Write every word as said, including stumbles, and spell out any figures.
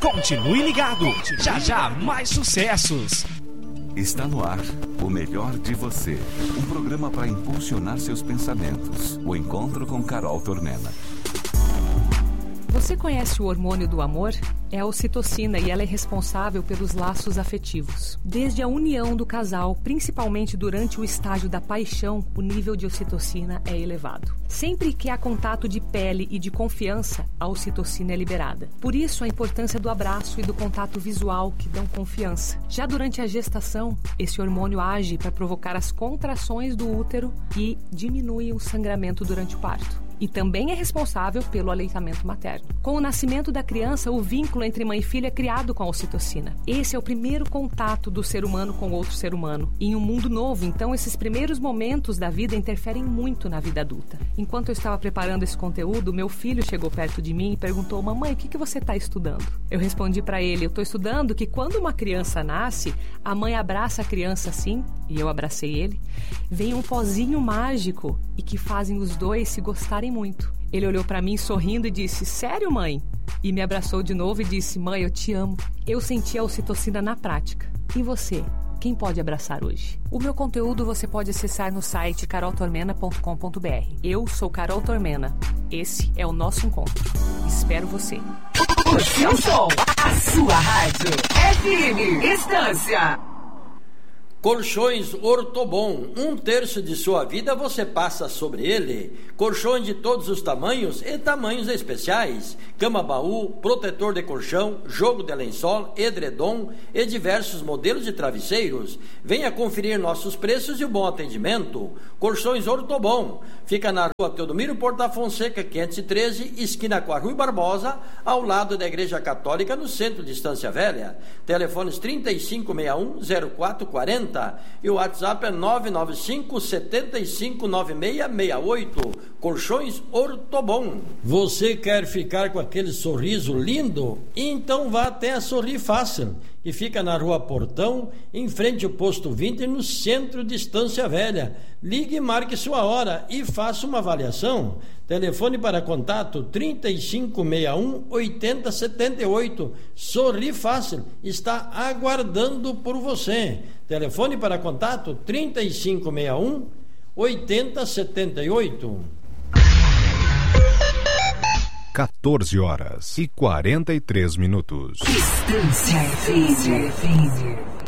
Continue ligado. Já já mais sucessos. Está no ar o melhor de você. Um programa para impulsionar seus pensamentos. O encontro com Carol Tormena. Você conhece o hormônio do amor? É a ocitocina e ela é responsável pelos laços afetivos. Desde a união do casal, principalmente durante o estágio da paixão, o nível de ocitocina é elevado. Sempre que há contato de pele e de confiança, a ocitocina é liberada. Por isso, a importância do abraço e do contato visual que dão confiança. Já durante a gestação, esse hormônio age para provocar as contrações do útero e diminui o sangramento durante o parto. E também é responsável pelo aleitamento materno. Com o nascimento da criança, o vínculo entre mãe e filha é criado com a ocitocina. Esse é o primeiro contato do ser humano com outro ser humano. Em um mundo novo, então, esses primeiros momentos da vida interferem muito na vida adulta. Enquanto eu estava preparando esse conteúdo, meu filho chegou perto de mim e perguntou: mamãe, o que, que você está estudando? Eu respondi para ele: eu estou estudando que quando uma criança nasce, a mãe abraça a criança assim, e eu abracei ele, vem um pozinho mágico e que fazem os dois se gostarem muito. Ele olhou para mim sorrindo e disse: sério, mãe? E me abraçou de novo e disse: mãe, eu te amo. Eu senti a ocitocina na prática. E você? Quem pode abraçar hoje? O meu conteúdo você pode acessar no site carol tormena ponto com ponto b r. Eu sou Carol Tormena. Esse é o nosso encontro. Espero você. O seu som, a sua rádio. F M Estância. Colchões Ortobon, um terço de sua vida você passa sobre ele. Colchões de todos os tamanhos e tamanhos especiais. Cama-baú, protetor de colchão, jogo de lençol, edredom e diversos modelos de travesseiros. Venha conferir nossos preços e o bom atendimento. Colchões Ortobon. Fica na rua Teodomiro Porta Fonseca, quinhentos e treze, esquina com a Rui Barbosa, ao lado da Igreja Católica, no centro de Estância Velha. Telefones trinta e cinco sessenta e um, zero quatro quarenta. E o WhatsApp é nove nove cinco, sete cinco, nove seis seis oito. Colchões Ortobon. Você quer ficar com aquele sorriso lindo? Então vá até a Sorri Fácil, que fica na Rua Portão, em frente ao Posto vinte, no centro de Estância Velha. Ligue e marque sua hora e faça uma avaliação. Telefone para contato trinta e cinco sessenta e um, oitenta setenta e oito. Sorri Fácil está aguardando por você. Telefone para contato trinta e cinco sessenta e um, oitenta setenta e oito. quatorze horas e quarenta e três minutos. Estância F M.